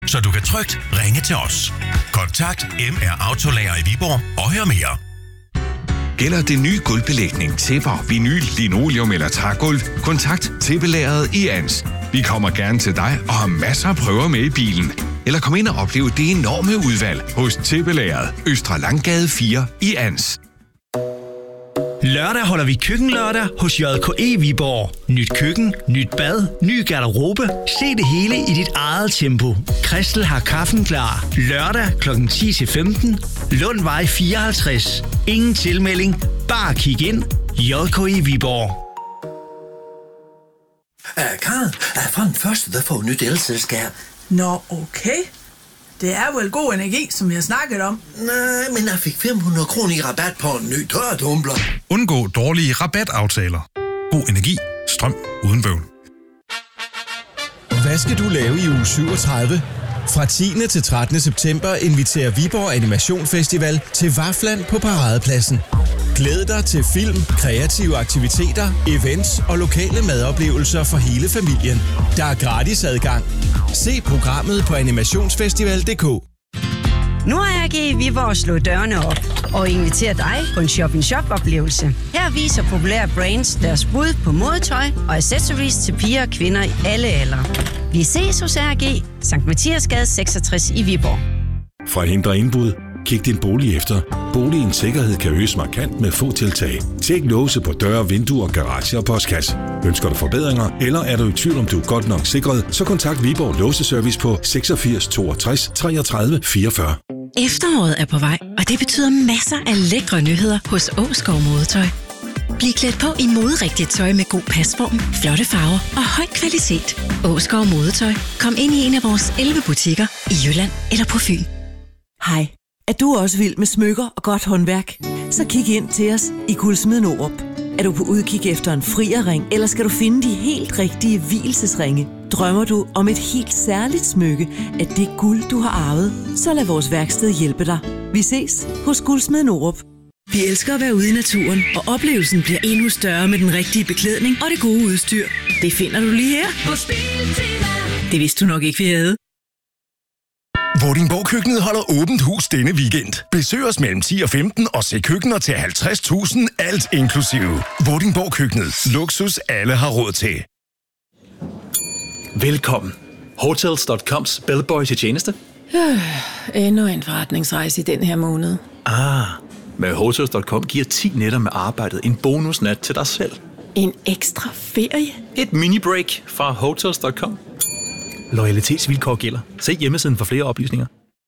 så du kan trygt ringe til os. Kontakt MR Autolager i Viborg og hør mere. Gælder det nye gulvbelægning, tæpper, vinyl, linoleum eller trægulv? Kontakt Tæppelageret i Ans. Vi kommer gerne til dig og har masser af prøver med i bilen. Eller kom ind og opleve det enorme udvalg hos Tæppelageret, Østre Langgade 4 i Ans. Lørdag holder vi køkkenlørdag hos JKE Viborg. Nyt køkken, nyt bad, ny garderobe. Se det hele i dit eget tempo. Christel har kaffen klar. Lørdag kl. 10-15. Lundvej 54. Ingen tilmelding. Bare kig ind. JKE Viborg. Karen, fra den første, der får nyt elselskab. Nå, okay. Det er vel god energi, som vi har snakket om. Nej, men jeg fik 500 kroner i rabat på en ny tørretumbler. Undgå dårlige rabataftaler. God energi. Strøm uden bøvl. Hvad skal du lave i uge 37? Fra 10. til 13. september inviterer Viborg Animation Festival til Vafland på Paradepladsen. Glæd dig til film, kreative aktiviteter, events og lokale madoplevelser for hele familien. Der er gratis adgang. Se programmet på animationsfestival.dk. Nu har AG i Viborg slået dørene op og inviterer dig på en shop-in-shop-oplevelse. Her viser populære brands deres bud på modetøj og accessories til piger og kvinder i alle aldre. Vi ses hos AG, Sankt Mathiasgade 66 i Viborg. Fra hindre indbrud, kig din bolig efter. Boligens sikkerhed kan øges markant med få tiltag. Tjek låse på døre, vinduer, garage og postkasse. Ønsker du forbedringer, eller er du i tvivl om du er godt nok sikret, så kontakt Viborg Låseservice på 86 62 33 44. Efteråret er på vej, og det betyder masser af lækre nyheder hos Åskov Modetøj. Bliv klædt på i moderigtigt tøj med god pasform, flotte farver og høj kvalitet. Åskov Modetøj. Kom ind i en af vores 11 butikker i Jylland eller på Fyn. Hej. Er du også vild med smykker og godt håndværk? Så kig ind til os i Guldsmeden Norup. Er du på udkig efter en frierring, eller skal du finde de helt rigtige vielsesringe? Drømmer du om et helt særligt smykke af det guld, du har arvet? Så lad vores værksted hjælpe dig. Vi ses hos Guldsmeden Norup. Vi elsker at være ude i naturen, og oplevelsen bliver endnu større med den rigtige beklædning og det gode udstyr. Det finder du lige her hos Biltema. Det vidste du nok ikke, vi havde. Vordingborg-køkkenet holder åbent hus denne weekend. Besøg os mellem 10 og 15 og se køkkener til 50.000, alt inklusive. Vordingborg-køkkenet. Luksus alle har råd til. Velkommen. Hotels.coms bellboy til tjeneste. Endnu en forretningsrejse i den her måned. Med Hotels.com giver 10 nætter med arbejdet en bonusnat til dig selv. En ekstra ferie? Et mini-break fra Hotels.com. Loyalitetsvilkår gælder. Se hjemmesiden for flere oplysninger.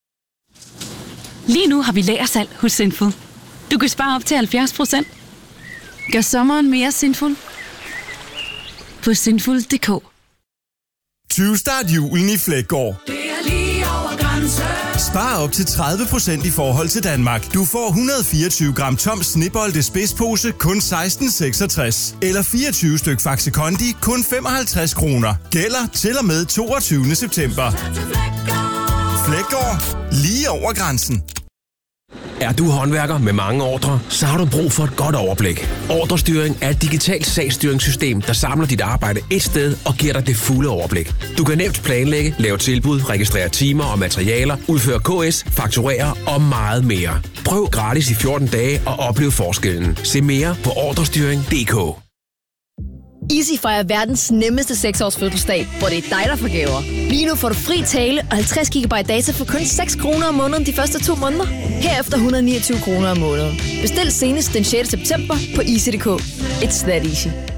Lige nu har vi lagersalg hos Sinful. Du kan spare op til 70%. Gør sommeren mere sinful på sinful.dk. 20-start julen i Fleggaard. Det er lige over grænsen. Spar op til 30% i forhold til Danmark. Du får 124 gram tom Snebolde spidspose kun 16,66. Eller 24 styk Faxe Kondi kun 55 kroner. Gælder til og med 22. september. Fleggaard. Lige over grænsen. Er du håndværker med mange ordrer, så har du brug for et godt overblik. Ordrestyring er et digitalt sagsstyringssystem, der samler dit arbejde et sted og giver dig det fulde overblik. Du kan nemt planlægge, lave tilbud, registrere timer og materialer, udføre KS, fakturere og meget mere. Prøv gratis i 14 dage og oplev forskellen. Se mere på ordrestyring.dk. Easy fejrer verdens nemmeste 6-års fødselsdag, hvor det er dig, der får gaver. Lige nu får du fri tale og 50 GB data for kun 6 kroner om måneden de første 2 måneder. Herefter 129 kroner om måneden. Bestil senest den 6. september på easy.dk. It's that easy.